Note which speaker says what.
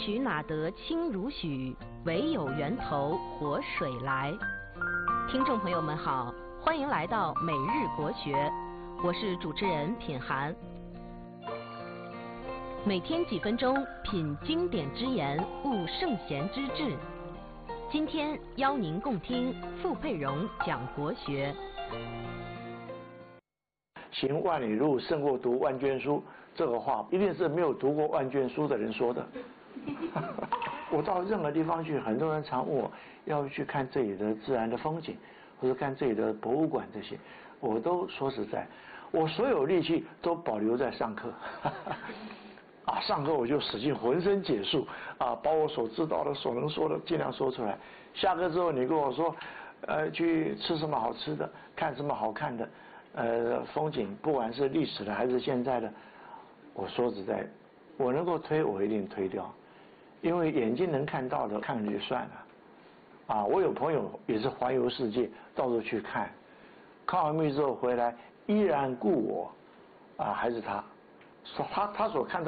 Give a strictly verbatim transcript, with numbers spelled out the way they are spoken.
Speaker 1: 许哪得清如许，唯有源头活水来。听众朋友们好，欢迎来到每日国学，我是主持人品涵。每天几分钟，品经典之言，悟圣贤之治。今天邀您共听傅佩荣讲国学。
Speaker 2: 行万里路胜过读万卷书，这个话一定是没有读过万卷书的人说的。我到任何地方去，很多人常问我要去看这里的自然的风景，或者看这里的博物馆这些，我都说实在，我所有力气都保留在上课。啊，上课我就使劲浑身解数啊，把我所知道的、所能说的尽量说出来。下课之后，你跟我说，呃，去吃什么好吃的，看什么好看的，呃，风景，不管是历史的还是现在的，我说实在，我能够推，我一定推掉，因为眼睛能看到的，看了就算了。啊，我有朋友也是环游世界，到处去看，看完密之后回来，依然故我，啊，还是他，他他所看到。